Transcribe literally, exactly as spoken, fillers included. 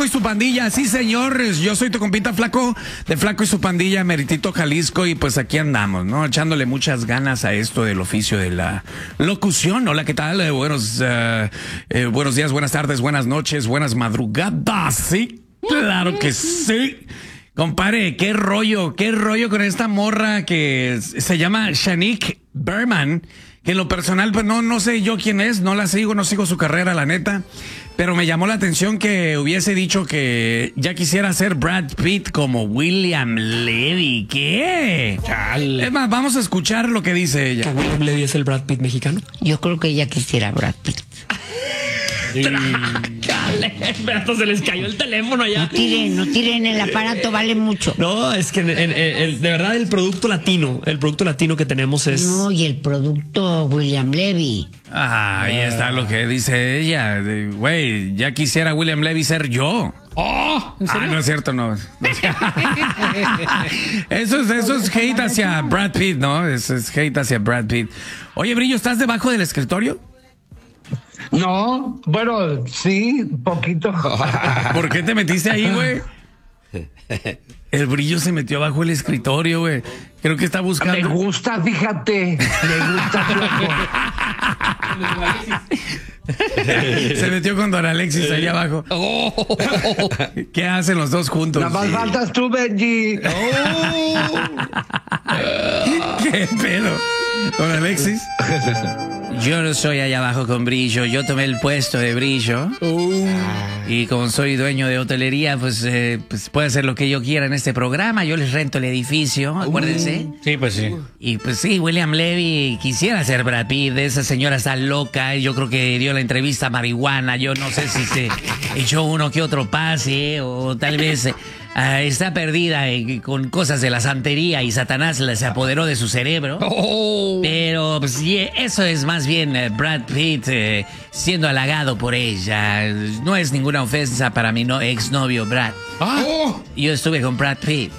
Flaco y su pandilla, sí señores, yo soy tu compita Flaco, de Flaco y su pandilla, Meritito Jalisco, y pues aquí andamos, ¿no? Echándole muchas ganas a esto del oficio de la locución. Hola, ¿qué tal? Eh, buenos, uh, eh, buenos días, buenas tardes, buenas noches, buenas madrugadas, sí, claro que sí. Compadre, qué rollo, qué rollo con esta morra que se llama Shanique Berman, que en lo personal, pues no, no sé yo quién es, no la sigo, no sigo su carrera, la neta, pero me llamó la atención que hubiese dicho que ya quisiera ser Brad Pitt como William Levy. ¿Qué? Chale. Es más, vamos a escuchar lo que dice ella. ¿William Levy es el Brad Pitt mexicano? Yo creo que ella quisiera Brad Pitt. Trácale, hasta se les cayó el teléfono allá. No tiren, no tiren, el aparato vale mucho. No, es que en, en, en, de verdad el producto latino, el producto latino que tenemos es... No, y el producto William Levy. Ah, ahí está lo que dice ella. Güey, ya quisiera William Levy ser yo. Oh, ¿en serio? Ah, no es cierto, no. Eso es, eso es hate hacia Brad Pitt, ¿no? Eso es hate hacia Brad Pitt. Oye, Brillo, ¿estás debajo del escritorio? No, bueno, sí, poquito. ¿Por qué te metiste ahí, güey? El Brillo se metió abajo del escritorio, güey. Creo que está buscando. Me gusta, fíjate. Me gusta, Se metió con Don Alexis ahí abajo. ¿Qué hacen los dos juntos? Nada más Sí. faltas tú, Benji. ¿Qué pedo? Don Alexis. Yo no soy allá abajo con Brillo, yo tomé el puesto de Brillo. Uh. Y como soy dueño de hotelería, pues, eh, pues puedo hacer lo que yo quiera en este programa. Yo les rento el edificio, acuérdense. Uh. Sí, pues sí. Y pues sí, William Levy quisiera ser Brad Pitt. Esa señora está loca. Yo creo que dio la entrevista a marihuana. Yo no sé si se echó uno que otro pase o tal vez... Eh, Uh, está perdida eh, con cosas de la santería y Satanás se apoderó de su cerebro. Oh. Pero pues, sí, eso es más bien eh, Brad Pitt eh, siendo halagado por ella. No es ninguna ofensa para mi no, exnovio Brad. Ah. Yo estuve con Brad Pitt.